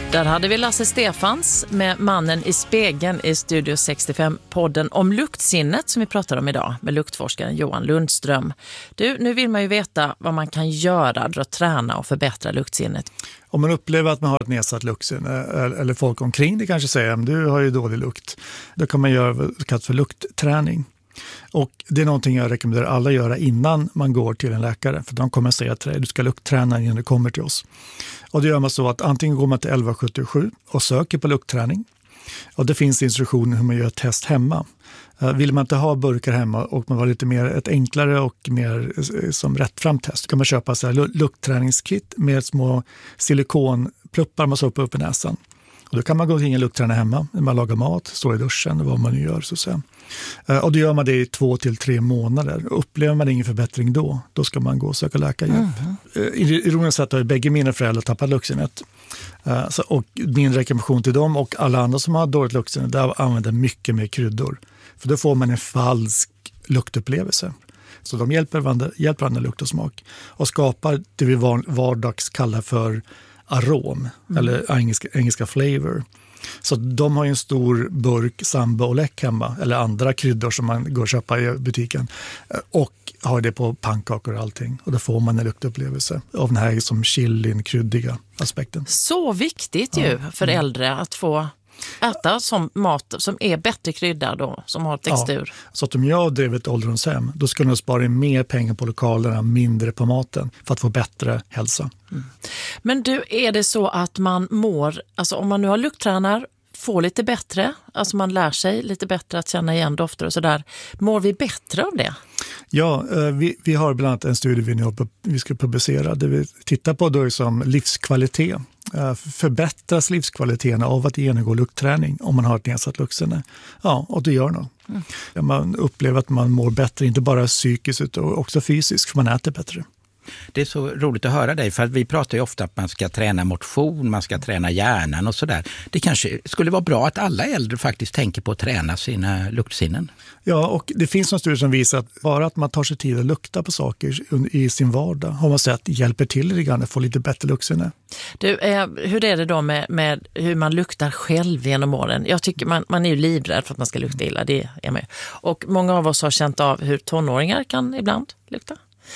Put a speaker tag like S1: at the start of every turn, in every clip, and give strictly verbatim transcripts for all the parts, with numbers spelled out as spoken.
S1: Där hade vi Lasse Stefans med Mannen i spegeln i Studio sextiofem-podden om luktsinnet som vi pratar om idag med luktforskaren Johan Lundström. Du, nu vill man ju veta vad man kan göra för att träna och förbättra luktsinnet.
S2: Om man upplever att man har ett nedsatt luktsinne eller folk omkring det kanske säger att du har ju dålig lukt, då kan man göra vad kallas för luktträning. Och det är någonting jag rekommenderar alla göra innan man går till en läkare. För de kommer att säga till dig, du ska luktträna innan du kommer till oss. Och det gör man så att antingen går man till elva sjuttiosju och söker på luktträning. Och det finns instruktioner hur man gör ett test hemma. Vill man inte ha burkar hemma och man var lite mer ett enklare och mer som rättfram test, kan man köpa så här luktträningskit med små silikonpluppar man så upp, upp i näsan. Och då kan man gå till en luktträna hemma när man lagar mat, står i duschen, vad man nu gör så att säga. Och då gör man det i två till tre månader. Upplever man ingen förbättring då, då ska man gå och söka läkarhjälp. Mm. Ironiskt sett har bägge mina föräldrar tappat luktsinnet. Så, och min rekommendation till dem och alla andra som har dåligt luktsinne, där använder mycket mer kryddor. För då får man en falsk luktupplevelse. Så de hjälper varandra, hjälper varandra lukt och smak. Och skapar det vi vardags kallar för arom, mm. eller engelska, engelska flavor. Så de har ju en stor burk samba och läck hemma, eller andra kryddor som man går och köpa i butiken, och har det på pannkakor och allting. Och då får man en luktupplevelse av den här som chilin, kryddiga aspekten.
S1: Så viktigt ju
S2: ja.
S1: för äldre att få äta som mat som är bättre kryddad och som har textur.
S2: Ja, så att om jag drev ett ålderdomshem, då skulle jag spara in mer pengar på lokalerna, mindre på maten för att få bättre hälsa.
S1: Mm. Men du, är det så att man mår, alltså om man nu har lukttränar, får lite bättre, alltså man lär sig lite bättre att känna igen dofter och sådär, mår vi bättre av det?
S2: Ja, vi, vi har bland annat en studie vi, nu, vi ska publicera där vi tittar på då som livskvalitet. Förbättras livskvaliteten av att genomgå luktträning om man har ett nedsatt luktsinne? Ja, och det gör nog. Mm. Man upplever att man mår bättre, inte bara psykiskt utan också fysiskt, för man äter bättre.
S3: Det är så roligt att höra dig, för att vi pratar ju ofta att man ska träna motion, man ska träna hjärnan och sådär. Det kanske skulle vara bra att alla äldre faktiskt tänker på att träna sina luktsinnen.
S2: Ja, och det finns en studie som visar att bara att man tar sig tid att lukta på saker i sin vardag har man sett hjälper till lite grann att få lite bättre luktsinne.
S1: Du, eh, hur är det då med, med hur man luktar själv genom åren? Jag tycker man, man är ju livrädd för att man ska lukta illa, det är med. Och många av oss har känt av hur tonåringar kan ibland lukta.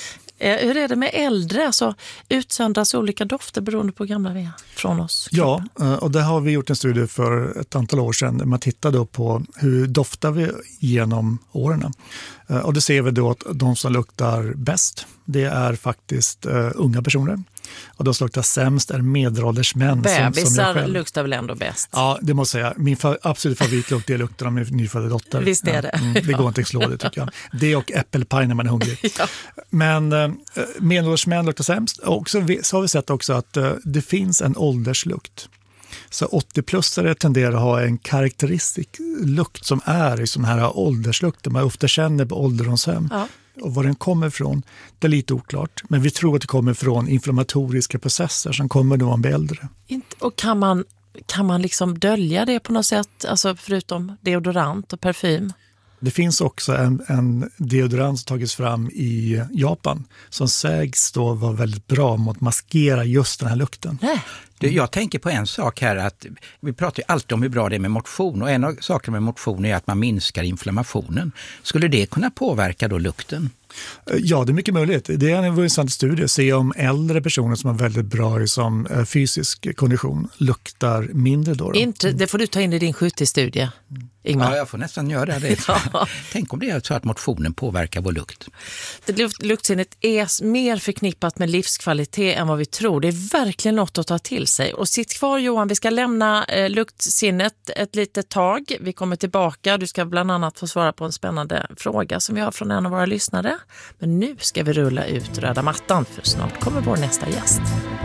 S1: Hur är det med äldre? Alltså, utsöndras olika dofter beroende på gamla vi är från oss?
S2: Ja, och där har vi gjort en studie för ett antal år sedan. Man tittar då på hur doftar vi genom åren. Och det ser vi då att de som luktar bäst, det är faktiskt uh, unga personer. Och de som luktar sämst är medelålders män.
S1: Bebisar luktar väl ändå bäst?
S2: Ja, det måste jag säga. Min fa- absolut favoritlukt är lukten av min nyfödda dotter.
S1: Visst är det.
S2: Ja, mm, det går inte att slå det tycker jag. Det och äppelpaj när man är hungrig. Ja. Men uh, medelålders män luktar sämst. Och så, vi, så har vi sett också att uh, det finns en ålderslukt. Så åttio-plussare tenderar att ha en karaktäristisk lukt som är i sån här ålderslukter man ofta känner på ålderdomshem. Ja. Och var den kommer ifrån, det är lite oklart. Men vi tror att det kommer från inflammatoriska processer som kommer när man blir äldre.
S1: Och kan man, kan man liksom dölja det på något sätt, alltså förutom deodorant och parfym?
S2: Det finns också en, en deodorant som tagits fram i Japan som sägs då vara väldigt bra mot att maskera just den här lukten.
S1: Nej.
S3: Du, jag tänker på en sak här, att vi pratar ju alltid om hur bra det är med motion, och en av sakerna med motion är att man minskar inflammationen. Skulle det kunna påverka då lukten?
S2: Ja, det är mycket möjligt. Det är en intressant studie att se om äldre personer som har väldigt bra som fysisk kondition luktar mindre då. då.
S1: Inte, det får du ta in i din sjuttio-studie, Ingmar.
S3: Ja, jag får nästan göra det. Ja. Tänk om det är så att motionen påverkar vår lukt.
S1: Det luktsinnet är mer förknippat med livskvalitet än vad vi tror. Det är verkligen något att ta till sig. Och sitt kvar Johan, vi ska lämna eh, luktsinnet ett litet tag. Vi kommer tillbaka. Du ska bland annat få svara på en spännande fråga som vi har från en av våra lyssnare. Men nu ska vi rulla ut röda mattan, för snart kommer vår nästa gäst.